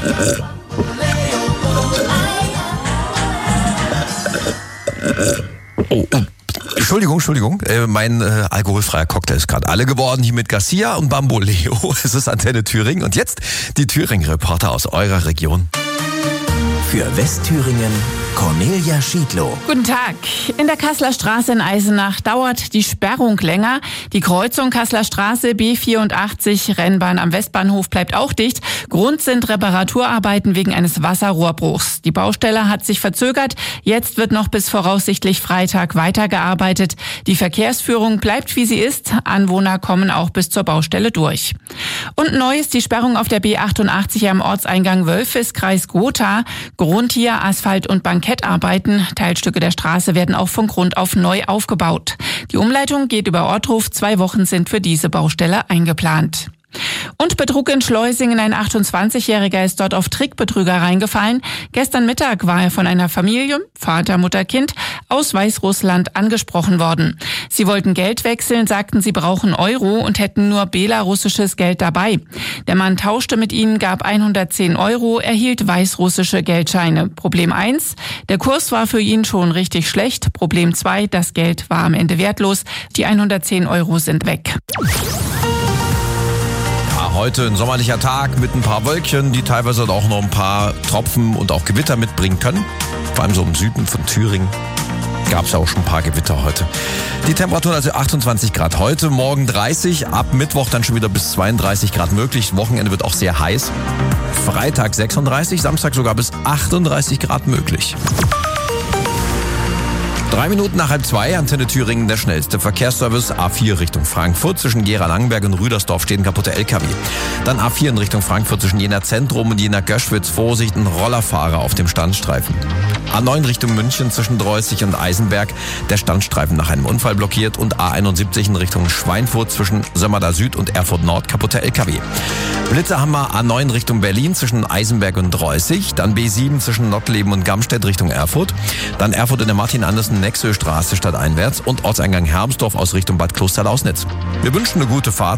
Oh. Entschuldigung, mein alkoholfreier Cocktail ist gerade alle geworden, hier mit Garcia und Bamboleo. Es ist Antenne Thüringen und jetzt die Thüringen-Reporter aus eurer Region. Für Westthüringen Cornelia Schiedlow. Guten Tag. In der Kasseler Straße in Eisenach dauert die Sperrung länger. Die Kreuzung Kasseler Straße B84 Rennbahn am Westbahnhof bleibt auch dicht. Grund sind Reparaturarbeiten wegen eines Wasserrohrbruchs. Die Baustelle hat sich verzögert. Jetzt wird noch bis voraussichtlich Freitag weitergearbeitet. Die Verkehrsführung bleibt wie sie ist. Anwohner kommen auch bis zur Baustelle durch. Und neu ist die Sperrung auf der B88 am Ortseingang Wölfis, Kreis Gotha. Grund hier Asphalt- und Bankettarbeiten. Teilstücke der Straße werden auch von Grund auf neu aufgebaut. Die Umleitung geht über Ortruf. 2 Wochen sind für diese Baustelle eingeplant. Und Betrug in Schleusingen. Ein 28-Jähriger ist dort auf Trickbetrüger reingefallen. Gestern Mittag war er von einer Familie, Vater, Mutter, Kind, aus Weißrussland angesprochen worden. Sie wollten Geld wechseln, sagten, sie brauchen Euro und hätten nur belarussisches Geld dabei. Der Mann tauschte mit ihnen, gab 110 Euro, erhielt weißrussische Geldscheine. Problem 1, der Kurs war für ihn schon richtig schlecht. Problem 2, das Geld war am Ende wertlos. Die 110 Euro sind weg. Heute ein sommerlicher Tag mit ein paar Wölkchen, die teilweise auch noch ein paar Tropfen und auch Gewitter mitbringen können. Vor allem so im Süden von Thüringen gab es ja auch schon ein paar Gewitter heute. Die Temperatur also 28 Grad heute, morgen 30, ab Mittwoch dann schon wieder bis 32 Grad möglich. Wochenende wird auch sehr heiß. Freitag 36, Samstag sogar bis 38 Grad möglich. 3 Minuten nach 1:30, Antenne Thüringen, der schnellste Verkehrsservice. A4 Richtung Frankfurt, zwischen Gera-Langenberg und Rüdersdorf stehen kaputte LKW. Dann A4 in Richtung Frankfurt zwischen Jena Zentrum und Jena Göschwitz. Vorsicht, ein Rollerfahrer auf dem Standstreifen. A9 Richtung München zwischen Dreußig und Eisenberg, der Standstreifen nach einem Unfall blockiert. Und A71 in Richtung Schweinfurt zwischen Sömmerda Süd und Erfurt Nord, kaputte LKW. Blitze haben wir A9 Richtung Berlin zwischen Eisenberg und Dreußig. Dann B7 zwischen Nottleben und Gamstedt Richtung Erfurt. Dann Erfurt in der Martin-Andersen-Nexö-Straße stadteinwärts und Ortseingang Hermsdorf aus Richtung Bad Klosterlausnitz. Wir wünschen eine gute Fahrt.